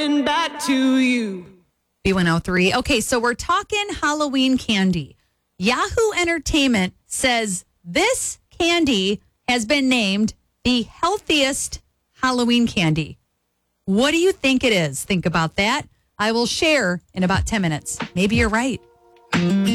back to you. B103. Okay, so we're talking Halloween candy. Yahoo Entertainment says this candy has been named the healthiest Halloween candy. What do you think it is? Think about that. I will share in about 10 minutes. Maybe you're right.